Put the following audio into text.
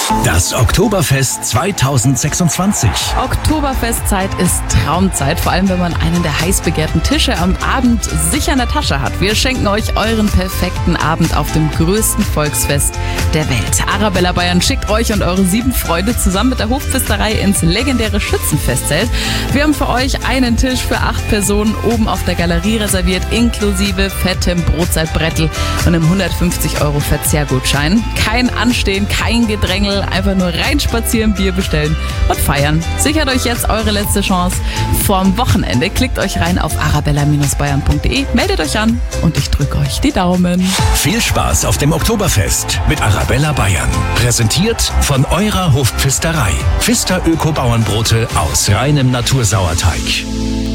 Das Oktoberfest 2026. Oktoberfestzeit ist Traumzeit, vor allem wenn man einen der heiß begehrten Tische am Abend sicher in der Tasche hat. Wir schenken euch euren perfekten Abend auf dem größten Volksfest der Welt. Arabella Bayern schickt euch und eure 7 Freunde zusammen mit der Hofpfisterei ins legendäre Schützenfestzelt. Wir haben für euch einen Tisch für 8 Personen oben auf der Galerie reserviert, inklusive fettem Brotzeitbrettel und einem 150 € Verzehrgutschein. Kein Anstehen, kein Gedrängel, einfach nur reinspazieren, Bier bestellen und feiern. Sichert euch jetzt eure letzte Chance vorm Wochenende. Klickt euch rein auf arabella-bayern.de, meldet euch an und ich drücke euch die Daumen. Viel Spaß auf dem Oktoberfest mit Arabella Bayern. Präsentiert von eurer Hofpfisterei. Pfister Öko-Bauernbrote aus reinem Natursauerteig.